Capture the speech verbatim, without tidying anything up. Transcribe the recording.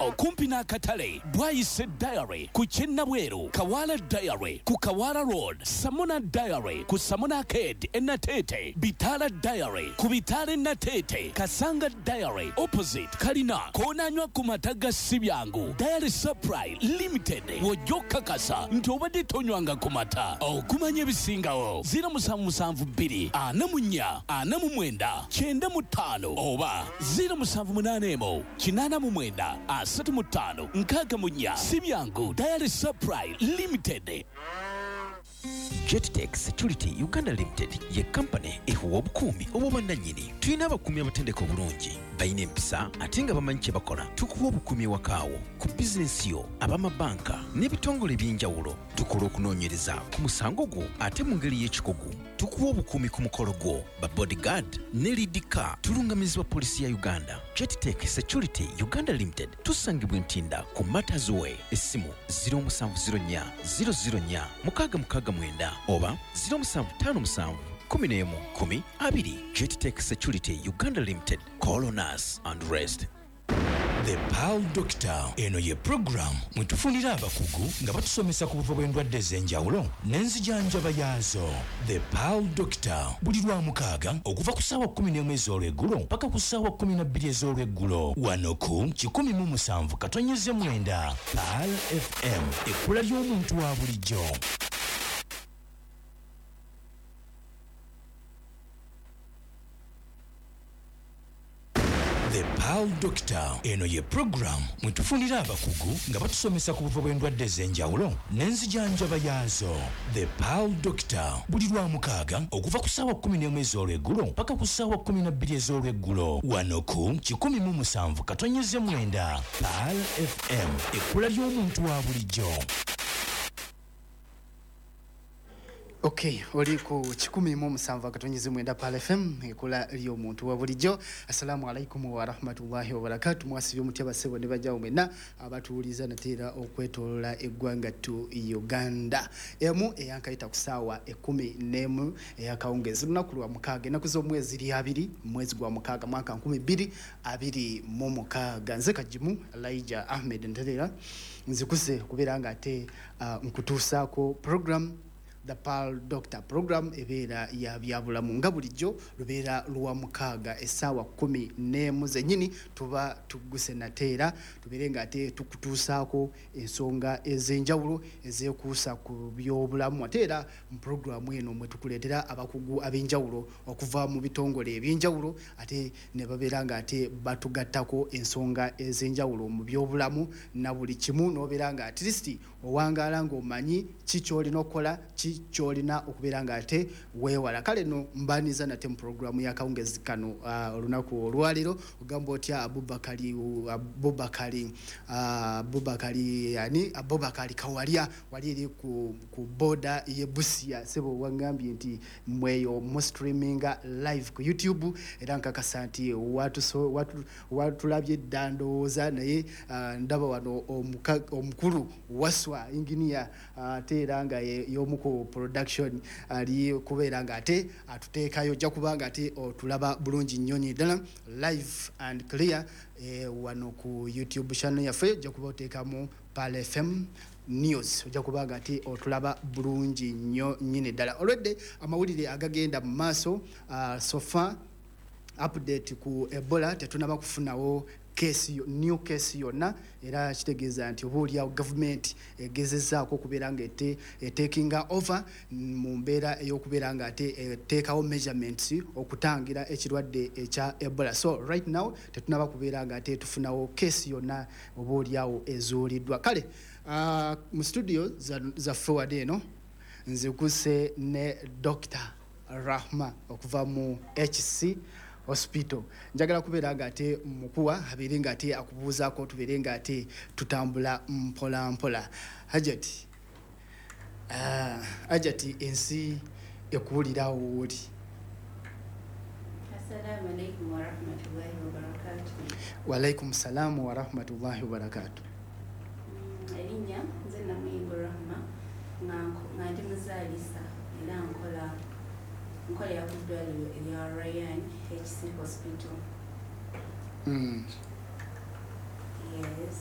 okumpi n'akatale Bwayise Diary ku Kyennabweru, Kawala Diary ku Kawala Road, Samona Diary ku Samona Arcade e Nateete, Bitala Diary ku Bitala e Nateete, Kasanga Diary opposite Kalina koonanywa ku mataga Sibyangu. Diary Supply Limited wojjoka kasa nti obadde tonywanga ku mata okumanya ebisingawo zero musanvu musanvu bbiri ana mu nnya ana mu mwenda kyenda mu ttaano oba zero musanvu munaana emu kinaana mu mwenda asatu mu ttaano nkaaga mu nnya. Sibyangu Diary Supply Limited. Jettech Security Uganda Limited ye company ehuwa obukuumi obw'obwannannyini. Tulina abakuumi abatendeka obulungi, balina empisa ate nga bamanyi kye bakola. Tukuwa obukuumi ewakaawo, ku bizinensi yo, ab'amabanka n'ebitongole eby'enjawulo. Tukola okunoonyereza ku musango gwo ate mu ngeri y'ekikugu. Tukuwa obukuumi ku mukolo gwo, ba bodyguard ne lead car. Tulungamizibwa poliisi ya Uganda. Jettech Security Uganda Limited tusangibwa Ntinda ku Matters Way. Essimu zero musanvu zero nnya zero zero nnya mukaaga mukaaga mwenda oba zero musanvu ttaano musanvu kumi n'emu kumi abiri. Jettech Security Uganda Limited. Call on us and rest. The Pearl Doctor. Eno ye program mwetufunira abakugu nga batusomesa ku buvo bw'endwadde ez'enjawulo n'enzijanjaba yaazo. The Pearl Doctor buli lwamukaaga okuva ku ssaawa kkumi n'emu ez'olweggulo paka ku ssaawa kkumi na bbiri ez'olweggulo wano ku kikumi mu musanvu katonyeze mwenda Pearl F M, ekkula ly'omuntu wa bulijjo. The Pearl Doctor. Eno ye program mwetufunira abakugu nga batusomesa ku buvo bw'endwadde ez'enjawulo n'enzijanjaba yaazo. The Pearl Doctor buli lwamukaaga okuva ku ssaawa kkumi n'emu ez'olweggulo paka ku ssaawa kkumi na bbiri ez'olweggulo wano ku kikumi mu musanvu katonyeze mwenda Pearl F M, ekkula ly'omuntu wa bulijjo. Okay, oli ku kikumi mu musanvu akatonyeze mwenda Pearl F M, ekula ly'omuntu wa bulijjo. Assalamu alaikum wa rahmatullahi wa barakatuh. Mwasibye omutya basebo ne bajjawo mwenna abatuuliza nateera okwetolola eggwanga tu Uganda. Emu eyankayita ku ssaawa ekkumi n'emu eyakawungeezi lunaku lwa mukaaga ennaku z'omwezi eri abiri mwezi gwa mukaaga mwaka nkumi bbiri abiri mu mukaaga. Nze Kajimu Elijah Ahmed Ntereera nzikuse kubeera nga ate uh, nkutuusaako program The Pearl Doctor program ebeera ya byabulamu nga bulijjo lubeera lwa mukaaga essaawa kkumi n'emu zennyini tuba tuguse nateera tubeere nga ate tukutuusaako ensonga ez'enjawulo ezeekuusa ku byobulamu ate era mu programu eno mwe tukuleetera abakugu ab'enjawulo okuva mu bitongole eby'enjawulo ate ne babeera nga ate batugattako ensonga ez'enjawulo mu byobulamu na buli kimu n'obeera nga at least owangaala ng'omanyi ki ky'olina okukola ki kyolina okubeera nga ate weewala. Kale no mbaniza nate mu programu ya kawungezi kano uh, olunaku olwaliro ogamba otya Abubakari Abubakari uh, Abubakari yani Abubakari Kawalya wali eri ku, ku boda ye Busia sebo wangambye nti mweyo mu streaminga live ku YouTube era nkakasa nti watu so watu watulabye dandooza naye uh, ndaba wano omukulu waswa engineer uh, teeranga y'omuko production ali kubeera nga ate atuteekayo ojja kubanga ate otulaba bulungi nnyonyi ddala live and clear eh, wano ku YouTube channel yaffe ojja kuba oteekamu Pearl F M news ojja kubanga ate otulaba bulungi nnyo nnyini ddala. Olwedde amawulire agagenda mu maaso uh, so far update ku Ebola tetunaba kufunawo case new case yonna era kitegeeza nti obuulyawo government egezezaako okubeera nga ete takinga over mu mbeera ey'okubeera nga ate eteekawo measurements okutangira ekirwadde ekya Ebola. So right now tetunaba kubeera nga ate tufunawo case yonna obuulyawo ezuuliddwa. Kale uh, mu studio za, za forward eno nzikuse ne Doctor Rahma okuva mu H C hospital. Njagala kubeera nga ate mukuwa abeere nga ate akubuuzaako tubeere nga ate tutambula mpola mpola. Hajati uh, Hajati ensi ekuwulirawo woli. Assalamu alaikum wa rahmatullahi wa barakatuh. Wa alaikum salamu wa rahmatullahi wa barakatuh. Erinnya nze Namuyingo Rahma nga ndi muzaalisa era nkola nkola ya kuddwaliro erya Ryan H C hospital. Mm. Yes,